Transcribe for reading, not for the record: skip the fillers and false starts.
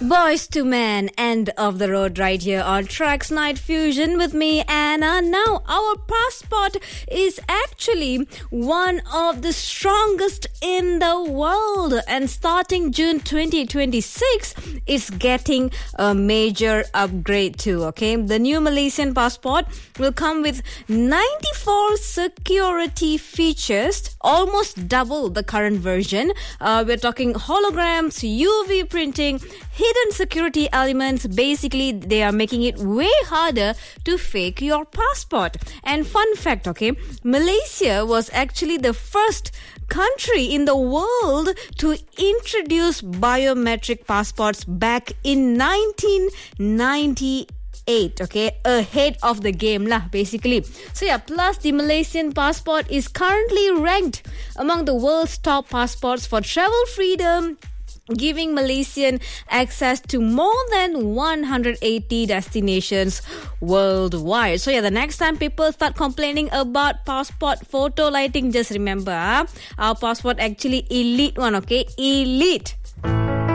Boys to Men, end of the road right here on Tracks Night Fusion with me, Anna. Now, our passport is actually one of the strongest in the world, and starting June 2026, it's getting a major upgrade too, okay? The new Malaysian passport will come with 94 security features, almost double the current version. We're talking holograms, UV printing, hidden security elements. Basically, they are making it way harder to fake your passport. And fun fact, okay, Malaysia was actually the first country in the world to introduce biometric passports back in 1998. Okay, ahead of the game lah, basically. So yeah, plus the Malaysian passport is currently ranked among the world's top passports for travel freedom, giving Malaysian access to more than 180 destinations worldwide. So yeah, the next time people start complaining about passport photo lighting, just remember, our passport actually elite one, okay? Elite.